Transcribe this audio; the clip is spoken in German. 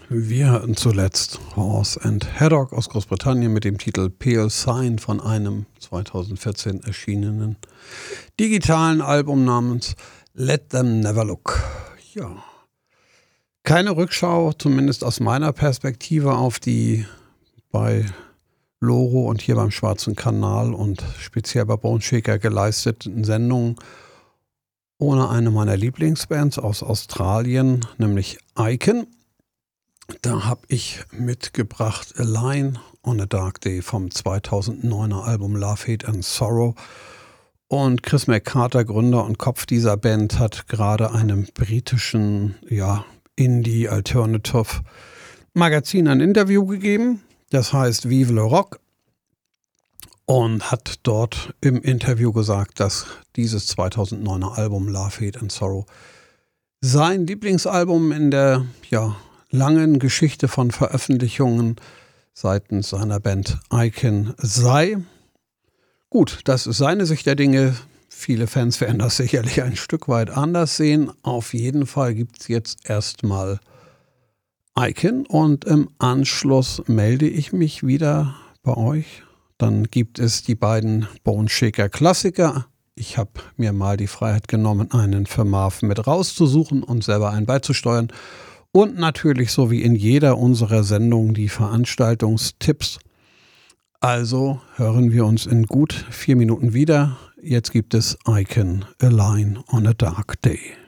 Wir hörten zuletzt Horse and Haddock aus Großbritannien mit dem Titel Pale Sign von einem 2014 erschienenen digitalen Album namens Let Them Never Look. Ja, keine Rückschau, zumindest aus meiner Perspektive, auf die bei Loro und hier beim Schwarzen Kanal und speziell bei Bone Shaker geleisteten Sendungen ohne eine meiner Lieblingsbands aus Australien, nämlich Icon. Da habe ich mitgebracht A Line on a Dark Day vom 2009er Album Love, Hate and Sorrow. Und Chris McCarter, Gründer und Kopf dieser Band, hat gerade einem britischen Indie-Alternative-Magazin ein Interview gegeben. Das heißt Vive le Rock. Und hat dort im Interview gesagt, dass dieses 2009er Album Love, Hate and Sorrow sein Lieblingsalbum in der langen Geschichte von Veröffentlichungen seitens seiner Band Icon sei. Gut, das ist seine Sicht der Dinge. Viele Fans werden das sicherlich ein Stück weit anders sehen. Auf jeden Fall gibt es jetzt erstmal Icon und im Anschluss melde ich mich wieder bei euch. Dann gibt es die beiden Bone Shaker Klassiker. Ich habe mir mal die Freiheit genommen, einen für Marv mit rauszusuchen und selber einen beizusteuern. Und natürlich, so wie in jeder unserer Sendungen, die Veranstaltungstipps. Also hören wir uns in gut 4 Minuten wieder. Jetzt gibt es Icon, A Line on a Dark Day.